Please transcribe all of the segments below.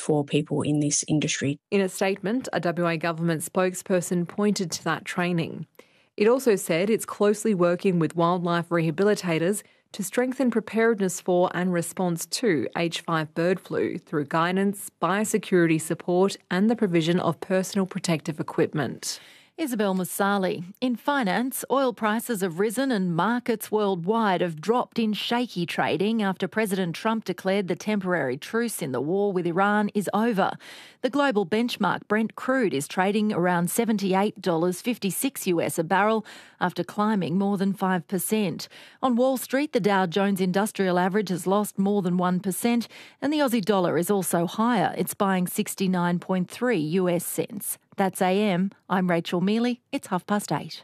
for people in this industry. In a statement, a WA government spokesperson pointed to that training. It also said it's closely working with wildlife rehabilitators to strengthen preparedness for and response to H5 bird flu through guidance, biosecurity support and the provision of personal protective equipment. Isabel Musali. In finance, oil prices have risen and markets worldwide have dropped in shaky trading after President Trump declared the temporary truce in the war with Iran is over. The global benchmark Brent crude is trading around $78.56 US a barrel after climbing more than 5%. On Wall Street, the Dow Jones Industrial Average has lost more than 1% and the Aussie dollar is also higher. It's buying 69.3 US cents. That's AM. I'm Rachel Mealy. It's 8:30.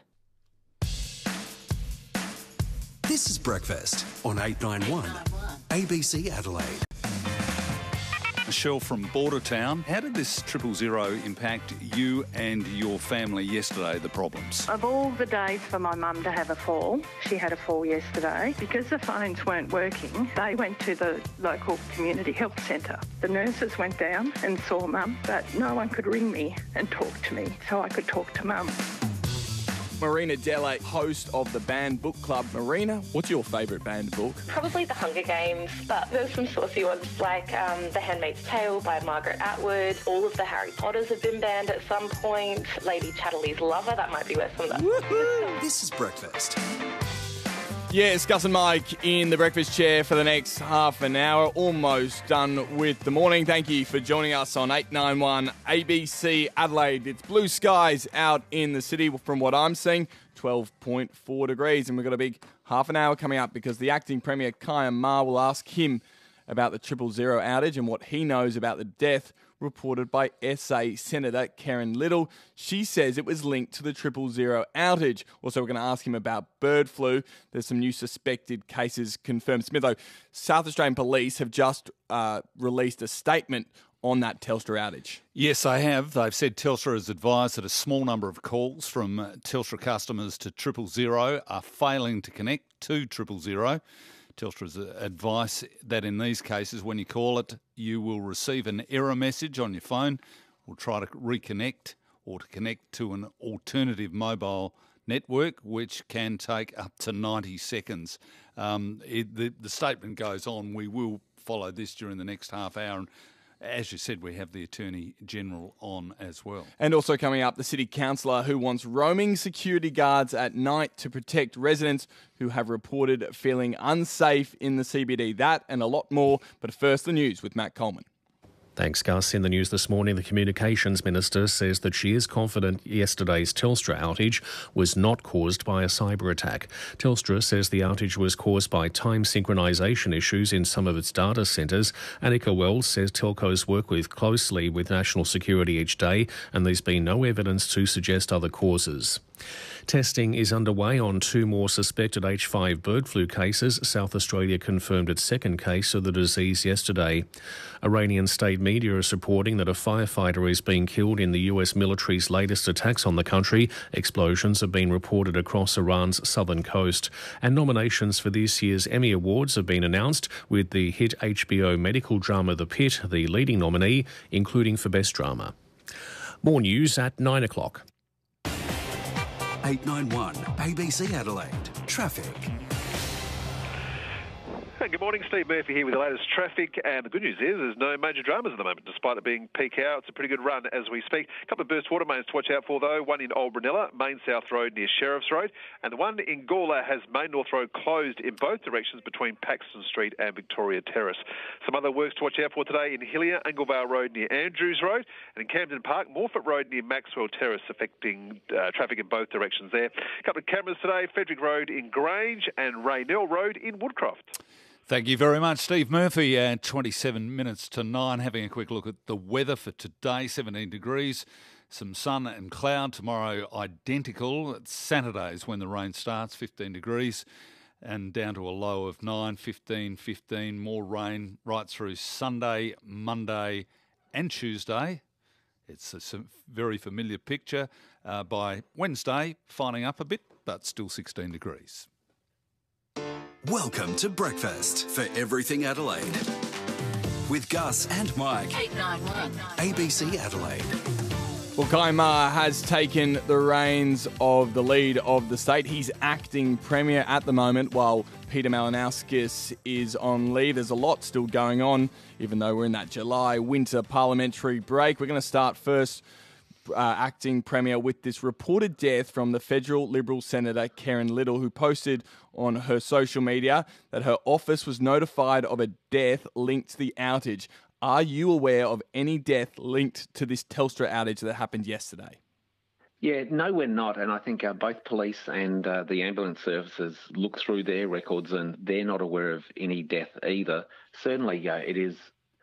This is Breakfast on 891 ABC Adelaide. Michelle from Bordertown, how did this 000 impact you and your family yesterday, the problems? Of all the days for my mum to have a fall, she had a fall yesterday. Because the phones weren't working, they went to the local community health centre. The nurses went down and saw mum, but no one could ring me and talk to me, so I could talk to mum. Marina Della, host of the Banned Book Club. Marina, what's your favourite banned book? Probably The Hunger Games, but there's some saucy ones like The Handmaid's Tale by Margaret Atwood. All of the Harry Potters have been banned at some point. Lady Chatterley's Lover, that might be worth some of that. This is Breakfast. Yes, Gus and Mike in the breakfast chair for the next half an hour. Almost done with the morning. Thank you for joining us on 891 ABC Adelaide. It's blue skies out in the city from what I'm seeing, 12.4 degrees. And we've got a big half an hour coming up because the acting Premier, Kaya Ma, will ask him about the 000 outage and what he knows about the death reported by SA Senator Karen Little. She says it was linked to the 000 outage. Also, we're going to ask him about bird flu. There's some new suspected cases confirmed. Smitho, South Australian Police have just released a statement on that Telstra outage. Yes, they have. They've said Telstra has advised that a small number of calls from Telstra customers to 000 are failing to connect to 000. Telstra's advice that in these cases, when you call it, you will receive an error message on your phone. We'll try to reconnect or to connect to an alternative mobile network, which can take up to 90 seconds. The statement goes on. We will follow this during the next half hour. And as you said, we have the Attorney General on as well. And also coming up, the City Councillor who wants roaming security guards at night to protect residents who have reported feeling unsafe in the CBD. That and a lot more. But first, the news with Matt Coleman. Thanks, Gus. In the news this morning, the Communications Minister says that she is confident yesterday's Telstra outage was not caused by a cyber attack. Telstra says the outage was caused by time synchronisation issues in some of its data centres. Annika Wells says telcos work closely with national security each day and there's been no evidence to suggest other causes. Testing is underway on 2 more suspected H5 bird flu cases. South Australia confirmed its second case of the disease yesterday. Iranian state media is reporting that a firefighter is being killed in the US military's latest attacks on the country. Explosions have been reported across Iran's southern coast. And nominations for this year's Emmy Awards have been announced, with the hit HBO medical drama The Pit the leading nominee, including for Best Drama. More news at 9 o'clock. 891 ABC Adelaide. Traffic. Good morning, Steve Murphy here with the latest traffic, and the good news is there's no major dramas at the moment. Despite it being peak hour, it's a pretty good run as we speak. A couple of burst water mains to watch out for, though. One in Old Brunella, Main South Road near Sheriff's Road, and the one in Gawler has Main North Road closed in both directions between Paxton Street and Victoria Terrace. Some other works to watch out for today in Hillier, Anglevale Road near Andrews Road, and in Camden Park, Morfett Road near Maxwell Terrace, affecting traffic in both directions there. A couple of cameras today, Frederick Road in Grange and Raynell Road in Woodcroft. Thank you very much, Steve Murphy. 27 minutes to 9. Having a quick look at the weather for today, 17 degrees, some sun and cloud. Tomorrow, identical. It's Saturdays when the rain starts, 15 degrees, and down to a low of 9, 15, 15. More rain right through Sunday, Monday and Tuesday. It's a very familiar picture. By Wednesday, finding up a bit, but still 16 degrees. Welcome to Breakfast for Everything Adelaide. with Gus and Mike. 891. ABC Adelaide. Well, Guy Maher has taken the reins of the lead of the state. He's acting Premier at the moment while Peter Malinauskas is on leave. There's a lot still going on, even though we're in that July winter parliamentary break. We're going to start first acting Premier with this reported death from the federal Liberal Senator Karen Little, who posted on her social media that her office was notified of a death linked to the outage. Are you aware of any death linked to this Telstra outage that happened yesterday? Yeah, no, we're not. And I think both police and the ambulance services look through their records and they're not aware of any death either. Certainly, it is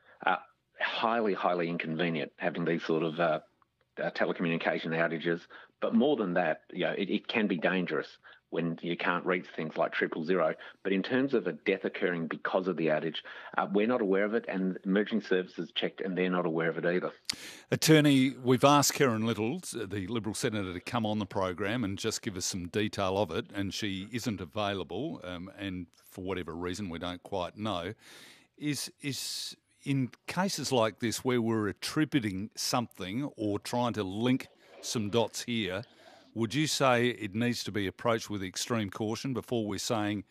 highly, highly inconvenient having these sort of telecommunication outages. But more than that, it can be dangerous when you can't reach things like 000. But in terms of a death occurring because of the outage, we're not aware of it, and emergency services checked and they're not aware of it either. Attorney, we've asked Karen Little, the Liberal Senator, to come on the program and just give us some detail of it, and she isn't available, and for whatever reason we don't quite know. Is in cases like this where we're attributing something or trying to link some dots here, would you say it needs to be approached with extreme caution before we're saying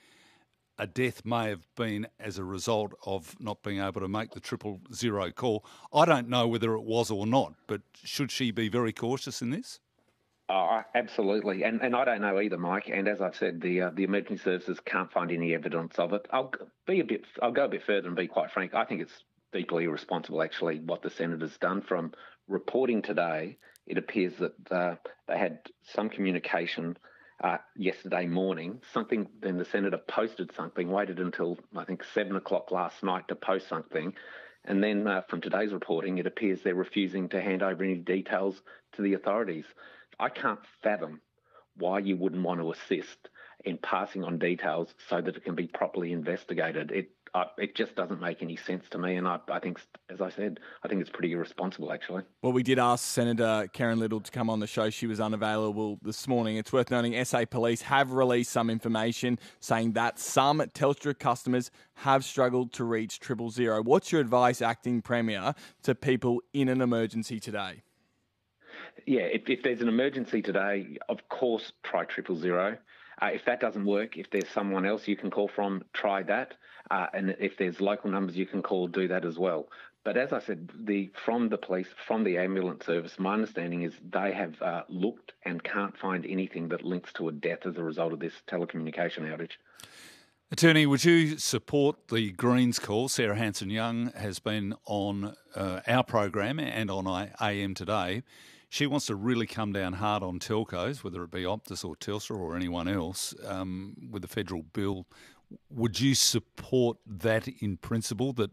a death may have been as a result of not being able to make the 000 call? I don't know whether it was or not, but should she be very cautious in this? Oh, absolutely. And I don't know either, Mike. And as I've said, the emergency services can't find any evidence of it. I'll go a bit further and be quite frank. I think it's deeply irresponsible, actually, what the Senator's done. From reporting today, it appears that they had some communication yesterday morning, then the Senator posted something, waited until, I think, 7 o'clock last night to post something. And then from today's reporting, it appears they're refusing to hand over any details to the authorities. I can't fathom why you wouldn't want to assist in passing on details so that it can be properly investigated. It just doesn't make any sense to me, and I think, as I said, I think it's pretty irresponsible, actually. Well, we did ask Senator Karen Little to come on the show. She was unavailable this morning. It's worth noting SA Police have released some information saying that some Telstra customers have struggled to reach 000. What's your advice, acting Premier, to people in an emergency today? Yeah, if there's an emergency today, of course, try 000. If that doesn't work, if there's someone else you can call from, try that. And if there's local numbers you can call, do that as well. But as I said, from the police, from the ambulance service, my understanding is they have looked and can't find anything that links to a death as a result of this telecommunication outage. Attorney, would you support the Greens call? Sarah Hanson-Young has been on our program and on AM today. She wants to really come down hard on telcos, whether it be Optus or Telstra or anyone else, with the federal bill. Would you support that in principle, that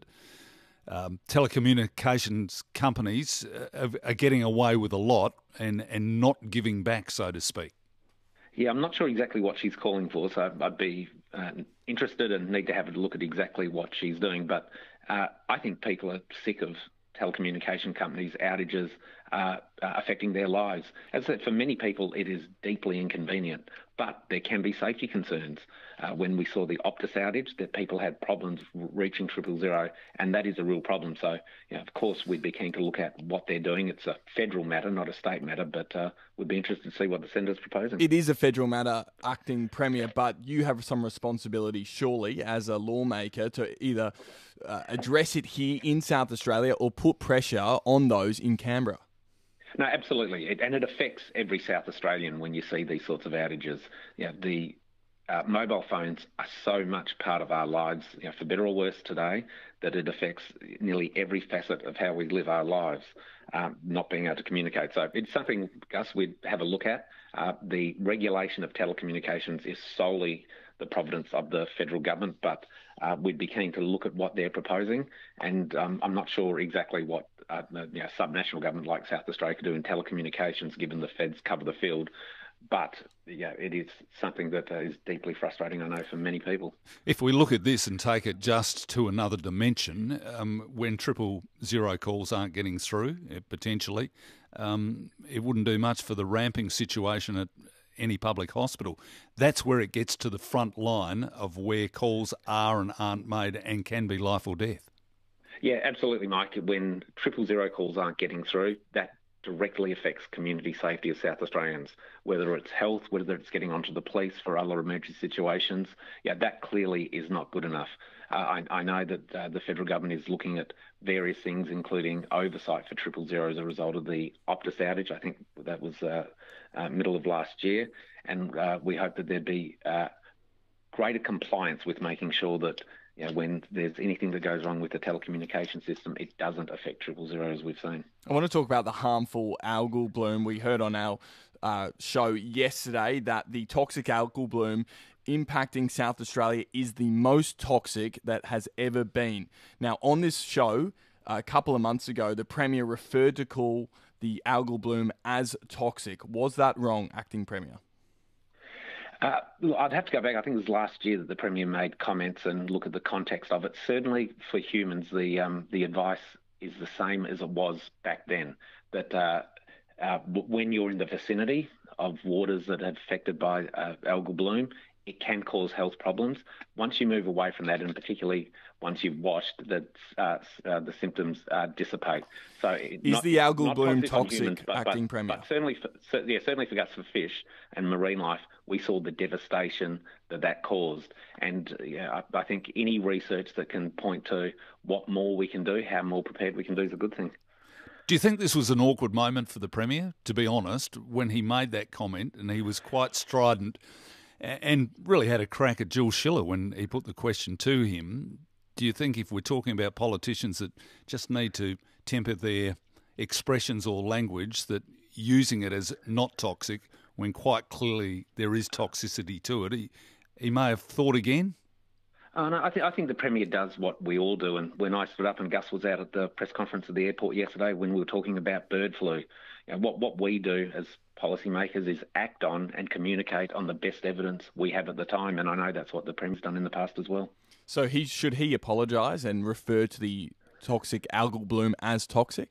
telecommunications companies are getting away with a lot and not giving back, so to speak? Yeah, I'm not sure exactly what she's calling for, so I'd be interested and need to have a look at exactly what she's doing. But I think people are sick of telecommunication companies' outages affecting their lives. As I said, for many people, it is deeply inconvenient, but there can be safety concerns. When we saw the Optus outage, that people had problems reaching 000, and that is a real problem. So, of course, we'd be keen to look at what they're doing. It's a federal matter, not a state matter, but we'd be interested to see what the Senator's proposing. It is a federal matter, acting Premier, but you have some responsibility, surely, as a lawmaker, to either address it here in South Australia or put pressure on those in Canberra. No, absolutely. And it affects every South Australian when you see these sorts of outages. The mobile phones are so much part of our lives, for better or worse today, that it affects nearly every facet of how we live our lives, not being able to communicate. So it's something, Gus, we'd have a look at. The regulation of telecommunications is solely the providence of the federal government, but we'd be keen to look at what they're proposing. And I'm not sure exactly what subnational government like South Australia could do in telecommunications, given the feds cover the field. But it is something that is deeply frustrating, I know, for many people. If we look at this and take it just to another dimension, when 000 calls aren't getting through, potentially, it wouldn't do much for the ramping situation at any public hospital. That's where it gets to the front line of where calls are and aren't made and can be life or death. Yeah, absolutely, Mike. When 000 calls aren't getting through, that directly affects community safety of South Australians, whether it's health, whether it's getting onto the police for other emergency situations. Yeah, that clearly is not good enough. I know that the federal government is looking at various things, including oversight for 000 as a result of the Optus outage. I think that was middle of last year. And we hope that there'd be greater compliance with making sure that when there's anything that goes wrong with the telecommunication system, it doesn't affect 000 as we've seen. I want to talk about the harmful algal bloom. We heard on our show yesterday that the toxic algal bloom impacting South Australia is the most toxic that has ever been. Now, on this show, a couple of months ago, the Premier referred to call the algal bloom as toxic. Was that wrong, Acting Premier? I'd have to go back. I think it was last year that the Premier made comments and look at the context of it. Certainly for humans, the advice is the same as it was back then, that when you're in the vicinity of waters that are affected by algal bloom, it can cause health problems. Once you move away from that, and particularly once you've washed, the symptoms dissipate. So is the algal bloom toxic, humans, Acting Premier? But certainly for guts for fish and marine life, we saw the devastation that caused. And I think any research that can point to what more we can do, how more prepared we can do, is a good thing. Do you think this was an awkward moment for the Premier, to be honest, when he made that comment, and he was quite strident and really had a crack at Jules Schiller when he put the question to him? Do you think if we're talking about politicians that just need to temper their expressions or language, that using it as not toxic when quite clearly there is toxicity to it, he may have thought again? No, I think the Premier does what we all do. And when I stood up and Gus was out at the press conference at the airport yesterday when we were talking about bird flu, what we do as policymakers is act on and communicate on the best evidence we have at the time. And I know that's what the Premier's done in the past as well. So should he apologise and refer to the toxic algal bloom as toxic?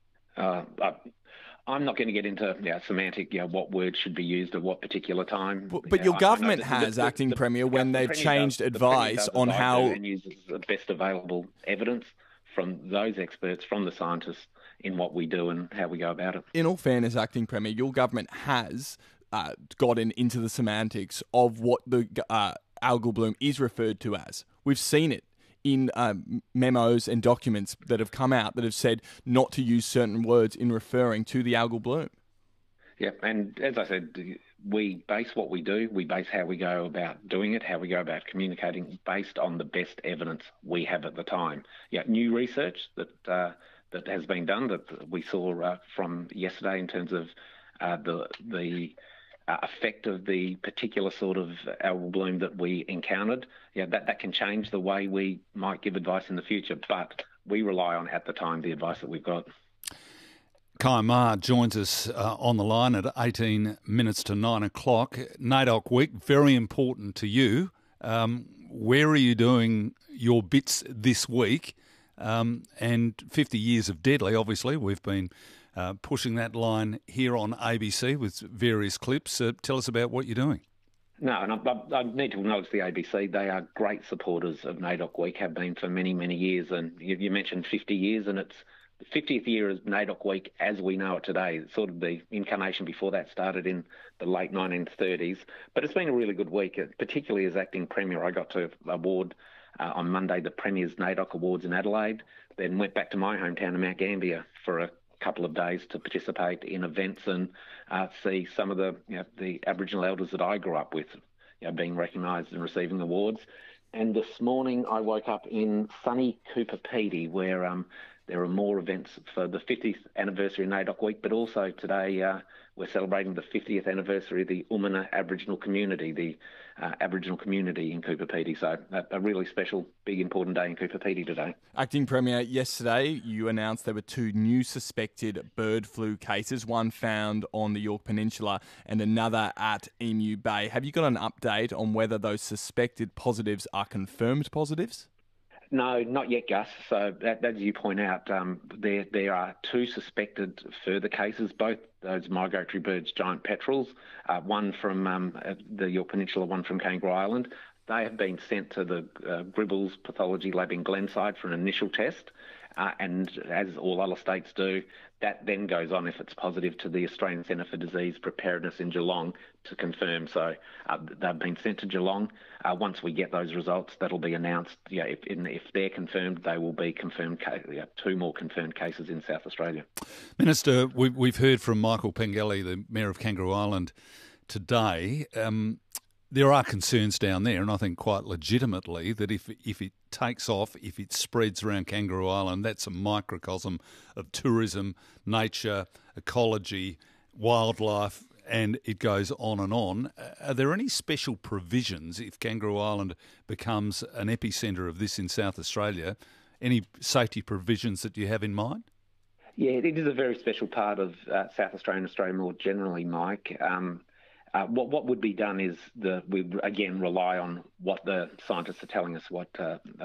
I'm not going to get into semantic, what words should be used at what particular time. But your government has, Acting Premier, when they've changed advice on how... And uses the best available evidence from those experts, from the scientists, in what we do and how we go about it. In all fairness, Acting Premier, your government has gotten into the semantics of what the algal bloom is referred to as. We've seen it in memos and documents that have come out that have said not to use certain words in referring to the algal bloom. Yeah, and as I said, we base what we do, we base how we go about doing it, how we go about communicating based on the best evidence we have at the time. Yeah, new research that has been done that we saw from yesterday in terms of the effect of the particular sort of algal bloom that we encountered, that can change the way we might give advice in the future. But we rely on, at the time, the advice that we've got. Kai Ma joins us on the line at 18 minutes to 9 o'clock. NAIDOC Week, very important to you. Where are you doing your bits this week? And 50 years of Deadly, obviously. We've been pushing that line here on ABC with various clips. Tell us about what you're doing. No, and I need to acknowledge the ABC. They are great supporters of NAIDOC Week, have been for many, many years. And you mentioned 50 years, and it's the 50th year of NAIDOC Week as we know it today. It's sort of the incarnation before that started in the late 1930s. But it's been a really good week, particularly as Acting Premier. I got to award on Monday the Premier's NAIDOC Awards in Adelaide, then went back to my hometown of Mount Gambier for a couple of days to participate in events and see some of the Aboriginal elders that I grew up with being recognised and receiving awards. And this morning I woke up in sunny Cooper Pedy, where there are more events for the 50th anniversary of NAIDOC Week, but also today we're celebrating the 50th anniversary of the Umina Aboriginal community, the Aboriginal community in Cooper Pedy. So a really special, big, important day in Cooper Pedy today. Acting Premier, yesterday you announced there were 2 new suspected bird flu cases, one found on the Yorke Peninsula and another at Emu Bay. Have you got an update on whether those suspected positives are confirmed positives? No, not yet, Gus. So as you point out, there are 2 suspected further cases, both those migratory birds, giant petrels, one from the Yorke Peninsula, one from Kangaroo Island. They have been sent to the Gribbles Pathology Lab in Glenside for an initial test. And as all other states do, that then goes on, if it's positive, to the Australian Centre for Disease Preparedness in Geelong to confirm. So they've been sent to Geelong. Once we get those results, that'll be announced. If they're confirmed, they will be confirmed. 2 more confirmed cases in South Australia. Minister, we've heard from Michael Pengelly, the Mayor of Kangaroo Island, today. There are concerns down there, and I think quite legitimately, that if it takes off, if it spreads around Kangaroo Island, that's a microcosm of tourism, nature, ecology, wildlife, and it goes on and on. Are there any special provisions if Kangaroo Island becomes an epicentre of this in South Australia? Any safety provisions that you have in mind? Yeah, it is a very special part of South Australia and Australia more generally, Mike. What would be done is we again rely on what the scientists are telling us, what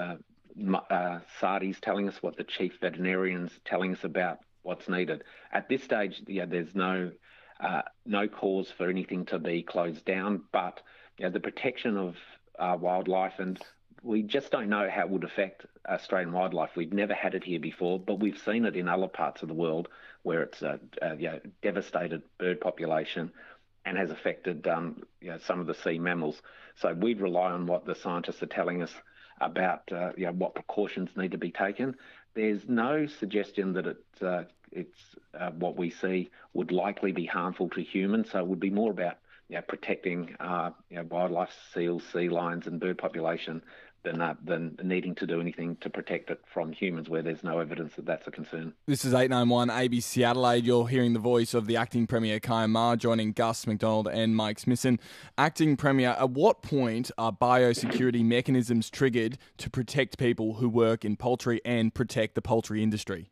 SARDI's telling us, what the chief veterinarian's telling us about what's needed. At this stage, there's no cause for anything to be closed down, but the protection of wildlife, and we just don't know how it would affect Australian wildlife. We've never had it here before, but we've seen it in other parts of the world where it's devastated bird population and has affected some of the sea mammals. So we'd rely on what the scientists are telling us about what precautions need to be taken. There's no suggestion that it's what we see would likely be harmful to humans. So it would be more about protecting wildlife, seals, sea lions and bird population than needing to do anything to protect it from humans where there's no evidence that that's a concern. This is 891 ABC Adelaide. You're hearing the voice of the Acting Premier, Kaya Ma, joining Gus McDonald and Mike Smithson. Acting Premier, at what point are biosecurity mechanisms triggered to protect people who work in poultry and protect the poultry industry?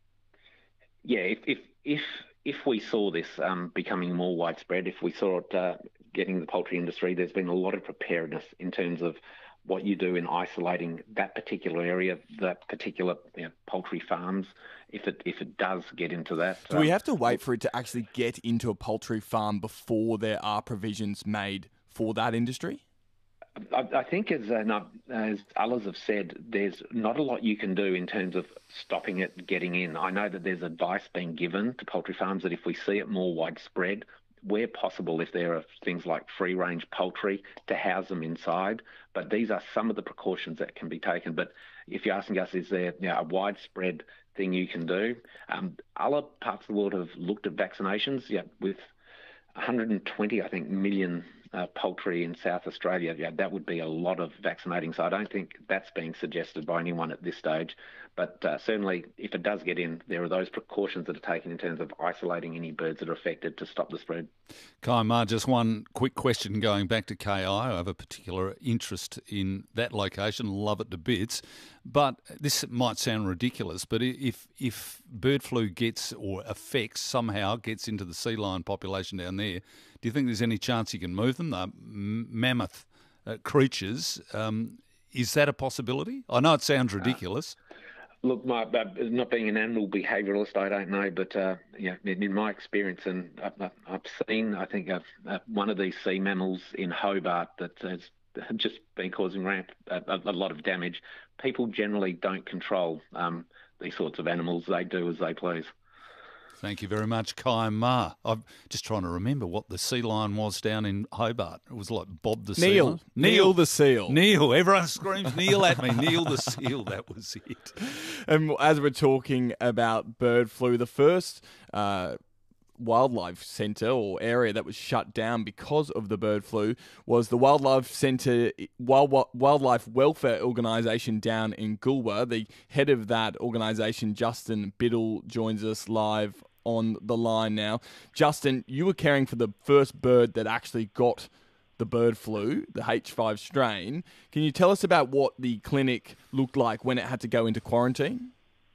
Yeah, if we saw this becoming more widespread, if we saw it getting the poultry industry, there's been a lot of preparedness in terms of what you do in isolating that particular area, that particular poultry farms, if it does get into that. Do we have to wait for it to actually get into a poultry farm before there are provisions made for that industry? I think, as others have said, there's not a lot you can do in terms of stopping it getting in. I know that there's advice being given to poultry farms that if we see it more widespread, where possible, if there are things like free-range poultry, to house them inside. But these are some of the precautions that can be taken. But if you're asking us, is there a widespread thing you can do? Other parts of the world have looked at vaccinations. With 120, I think, million poultry in South Australia, that would be a lot of vaccinating. So I don't think that's being suggested by anyone at this stage. But certainly, if it does get in, there are those precautions that are taken in terms of isolating any birds that are affected to stop the spread. Kaya Ma, just one quick question going back to KI. I have a particular interest in that location, love it to bits. But this might sound ridiculous, but if bird flu gets or affects, somehow gets into the sea lion population down there, do you think there's any chance you can move them? They're mammoth creatures. Is that a possibility? I know it sounds ridiculous. Look, not being an animal behaviouralist, I don't know, but in my experience, and I've seen, I think, one of these sea mammals in Hobart that has just been causing a lot of damage. People generally don't control these sorts of animals. They do as they please. Thank you very much, Kaya Ma. I'm just trying to remember what the sea lion was down in Hobart. It was like Bob the Seal. Neil the Seal. Neil. Everyone screams Neil at me. Neil the Seal. That was it. And as we're talking about bird flu, the first wildlife centre or area that was shut down because of the bird flu was the Wildlife Centre, Wildlife Welfare Organisation down in Goolwa. The head of that organisation, Justin Biddle, joins us live on the line now. Justin, you were caring for the first bird that actually got the bird flu, the H5 strain. Can you tell us about what the clinic looked like when it had to go into quarantine?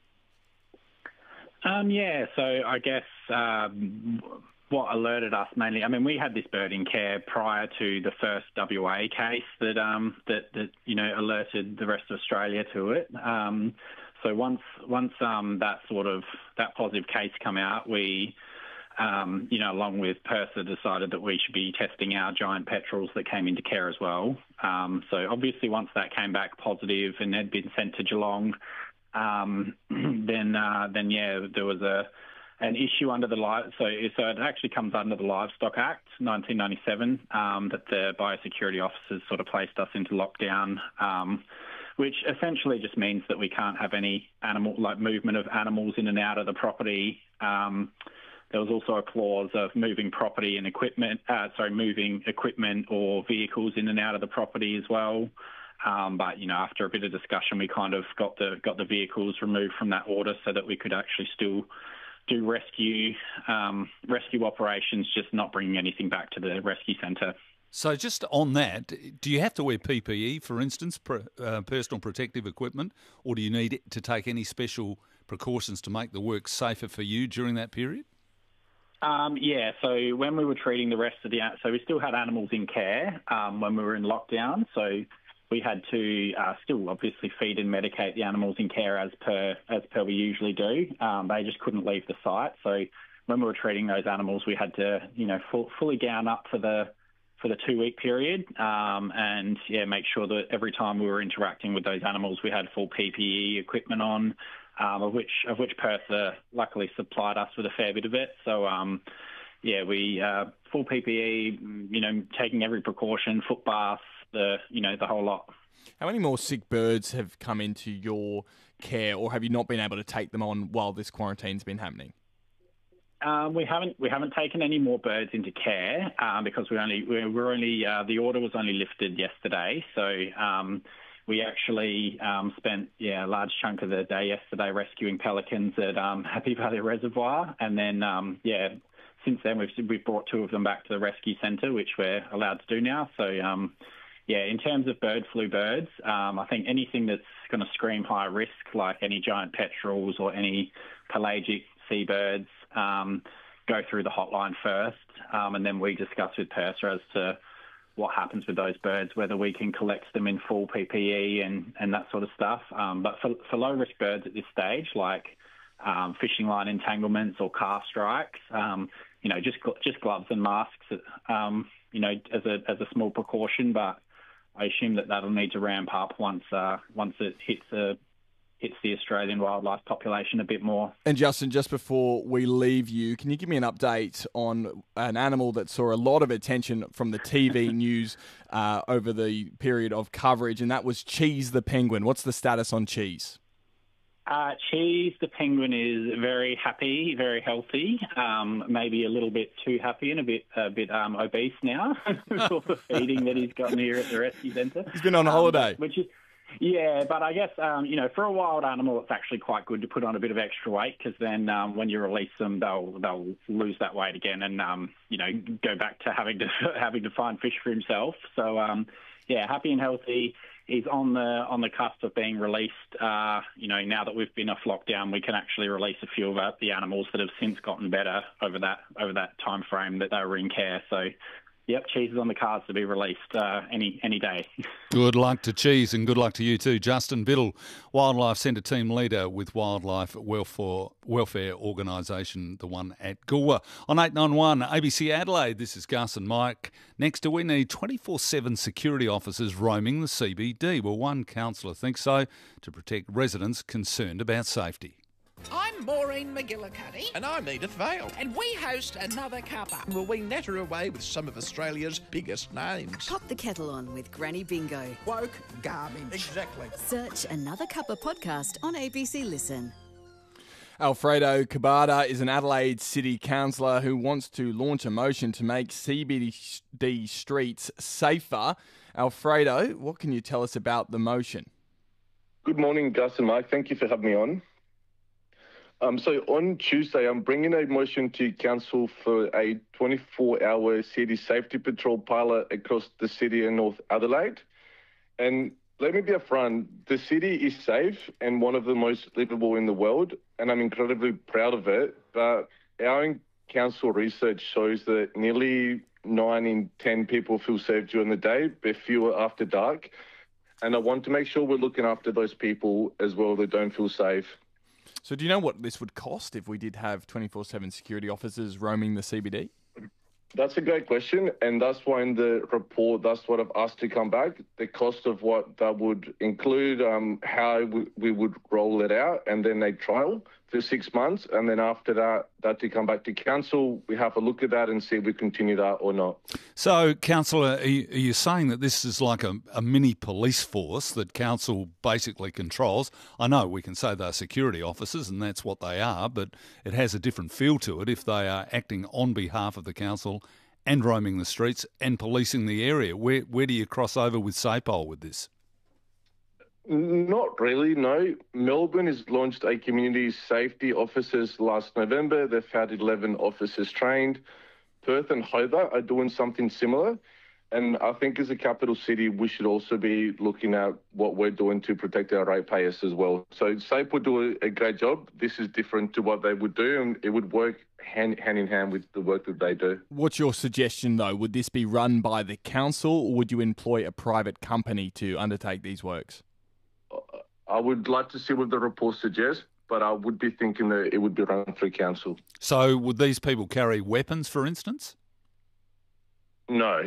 So I guess what alerted us mainly, we had this bird in care prior to the first WA case that alerted the rest of Australia to it. So once that positive case come out, we along with PIRSA, decided that we should be testing our giant petrels that came into care as well. So obviously once that came back positive and had been sent to Geelong, then there was an issue under the so it actually comes under the Livestock Act 1997 that the biosecurity officers sort of placed us into lockdown, which essentially just means that we can't have any movement of animals in and out of the property. There was also a clause of moving property and equipment, moving equipment or vehicles in and out of the property as well. But after a bit of discussion, we kind of got the vehicles removed from that order so that we could actually still do rescue operations, just not bringing anything back to the rescue centre. So just on that, do you have to wear PPE, for instance, personal protective equipment, or do you need to take any special precautions to make the work safer for you during that period? So when we were treating the rest of so we still had animals in care when we were in lockdown, so we had to still obviously feed and medicate the animals in care as per we usually do. They just couldn't leave the site. So when we were treating those animals, we had to, fully gown up for the 2-week period, and make sure that every time we were interacting with those animals, we had full PPE equipment on, of which PIRSA luckily supplied us with a fair bit of it. So we full PPE, taking every precaution, foot baths, the whole lot. How many more sick birds have come into your care, or have you not been able to take them on while this quarantine's been happening? We haven't taken any more birds into care because the order was only lifted yesterday. So we actually spent a large chunk of the day yesterday rescuing pelicans at Happy Valley Reservoir, and then since then we've brought 2 of them back to the rescue centre, which we're allowed to do now. So in terms of bird flu birds, I think anything that's going to scream high risk, like any giant petrels or any pelagic seabirds, go through the hotline first, and then we discuss with PIRSA as to what happens with those birds, whether we can collect them in full PPE and that sort of stuff. But for low-risk birds at this stage, like fishing line entanglements or car strikes, just gloves and masks, as a small precaution. But I assume that'll need to ramp up once it hits the Australian wildlife population a bit more. And Justin, just before we leave you, can you give me an update on an animal that saw a lot of attention from the TV news over the period of coverage, and that was Cheese the penguin? What's the status on Cheese? Cheese the penguin is very happy, very healthy, maybe a little bit too happy and a bit obese now with all the feeding that he's gotten here at the rescue centre. He's been on holiday. Which is... Yeah, but I guess, for a wild animal, it's actually quite good to put on a bit of extra weight, because then when you release them, they'll lose that weight again and, go back to having to find fish for himself. So, happy and healthy. He's on the cusp of being released. Now that we've been off lockdown, we can actually release a few of the animals that have since gotten better over that time frame that they were in care. So, yep, Cheese is on the cards to be released any day. Good luck to Cheese, and good luck to you too. Justin Biddle, Wildlife Centre team leader with Wildlife Welfare Organisation, the one at Goolwa. On 891 ABC Adelaide, this is Gus and Mike. Next, do we need 24/7 security officers roaming the CBD? Well, one councillor thinks so, to protect residents concerned about safety. I'm Maureen McGillicuddy. And I'm Edith Vale. And we host Another Cuppa. Will we natter away with some of Australia's biggest names? Pop the kettle on with Granny Bingo. Woke garbage. Exactly. Search Another Cuppa podcast on ABC Listen. Alfredo Cabada is an Adelaide City councillor who wants to launch a motion to make CBD streets safer. Alfredo, what can you tell us about the motion? Good morning, Gus and Mike. Thank you for having me on. So on Tuesday, I'm bringing a motion to Council for a 24-hour city safety patrol pilot across the city in North Adelaide. And let me be upfront, the city is safe and one of the most livable in the world, and I'm incredibly proud of it. But our council research shows that nearly 9 in 10 people feel safe during the day, but fewer after dark. And I want to make sure we're looking after those people as well that don't feel safe. So do you know what this would cost if we did have 24/7 security officers roaming the CBD? That's a great question, and that's why in the report, that's what I've asked to come back. The cost of what that would include, how we would roll it out, and then a trial for 6 months, and then after that to come back to council, we have a look at that and see if we continue that or not. So, Councillor, are you saying that this is like a mini police force that council basically controls? I know we can say they're security officers, and that's what they are, but it has a different feel to it if they are acting on behalf of the council and roaming the streets and policing the area. Where do you cross over with SAPOL with this? Not really, no. Melbourne has launched a community safety officers last November. They've had 11 officers trained. Perth and Hobart are doing something similar. And I think as a capital city, we should also be looking at what we're doing to protect our ratepayers as well. So SAPE would do a great job. This is different to what they would do, and it would work hand in hand with the work that they do. What's your suggestion, though? Would this be run by the council, or would you employ a private company to undertake these works? I would like to see what the report suggests, but I would be thinking that it would be run through council. So would these people carry weapons, for instance? No.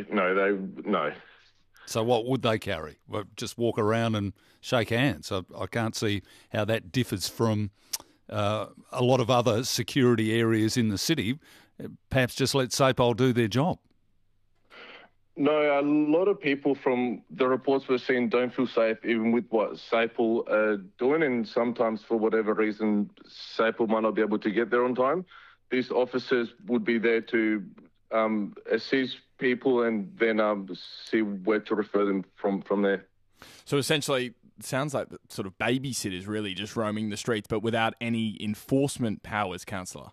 So what would they carry? Well, just walk around and shake hands? I can't see how that differs from a lot of other security areas in the city. Perhaps just let SAPOL do their job. No, a lot of people from the reports we're seeing don't feel safe even with what SAPOL are doing, and sometimes for whatever reason SAPOL might not be able to get there on time. These officers would be there to assist people and then see where to refer them from there. So essentially, it sounds like sort of babysitters really just roaming the streets, but without any enforcement powers, Councillor.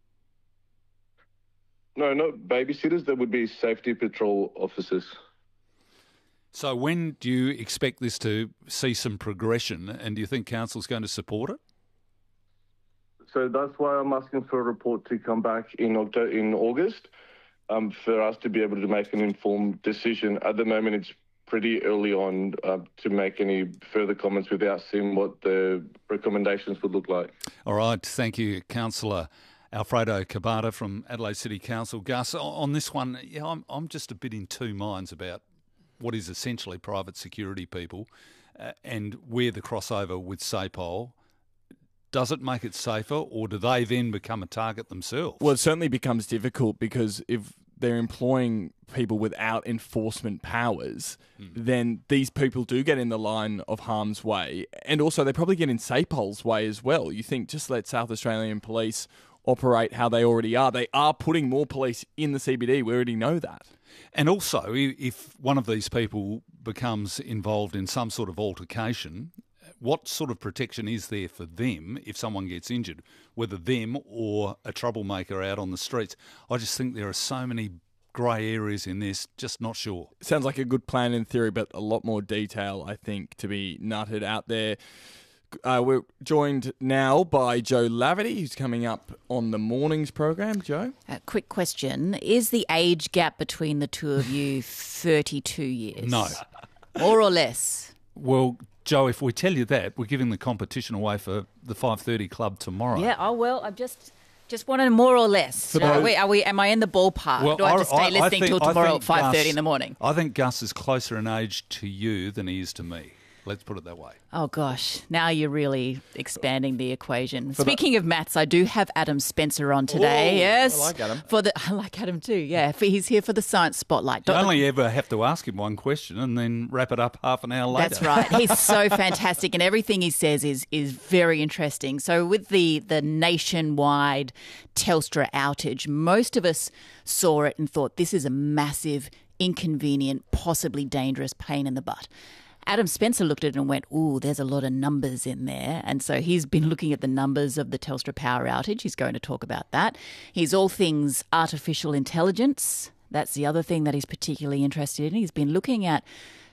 No, not babysitters. There would be safety patrol officers. So when do you expect this to see some progression, and do you think council's going to support it? So that's why I'm asking for a report to come back in August for us to be able to make an informed decision. At the moment, it's pretty early on to make any further comments without seeing what the recommendations would look like. All right. Thank you, Councillor Alfredo Cabada from Adelaide City Council. Gus, on this one, I'm just a bit in two minds about what is essentially private security people and where the crossover with SAPOL. Does it make it safer, or do they then become a target themselves? Well, it certainly becomes difficult because if they're employing people without enforcement powers, then these people do get in the line of harm's way. And also they probably get in SAPOL's way as well. You think just let South Australian Police operate how they already are. They are putting more police in the CBD. We already know that. And also, if one of these people becomes involved in some sort of altercation, what sort of protection is there for them if someone gets injured, whether them or a troublemaker out on the streets? I just think there are so many grey areas in this, just not sure. Sounds like a good plan in theory, but a lot more detail, I think, to be nutted out there. We're joined now by Joe Laverty, who's coming up on the morning's program. Joe? Quick question. Is the age gap between the two of you 32 years? No. More or less? Well, Joe, if we tell you that, we're giving the competition away for the 5:30 Club tomorrow. Yeah, I'm just wanted more or less. Am I in the ballpark? Well, do I have to stay listening till tomorrow at 5:30 in the morning? I think Gus is closer in age to you than he is to me. Let's put it that way. Oh, gosh. Now you're really expanding the equation. Speaking of maths, I do have Adam Spencer on today. Ooh, yes. I like Adam. I like Adam too, yeah. He's here for the Science Spotlight. You only ever have to ask him one question and then wrap it up half an hour later. That's right. He's so fantastic, and everything he says is very interesting. So with the nationwide Telstra outage, most of us saw it and thought this is a massive, inconvenient, possibly dangerous pain in the butt. Adam Spencer looked at it and went, ooh, there's a lot of numbers in there. And so he's been looking at the numbers of the Telstra power outage. He's going to talk about that. He's all things artificial intelligence. That's the other thing that he's particularly interested in. He's been looking at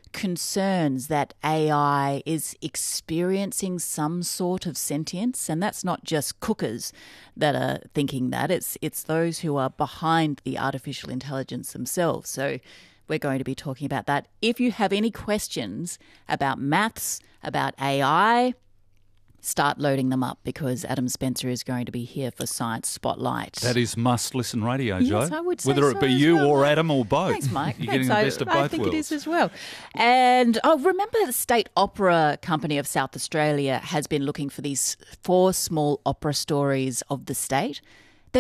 concerns that AI is experiencing some sort of sentience. And that's not just cookers that are thinking that. It's those who are behind the artificial intelligence themselves. So we're going to be talking about that. If you have any questions about maths, about AI, start loading them up because Adam Spencer is going to be here for Science Spotlight. That is must-listen radio, Joe. Yes, I would say whether it be you or Adam or both. Thanks, Mike. You're getting the best of both I think worlds. it is as well. And remember the State Opera Company of South Australia has been looking for these 4 small opera stories of the state.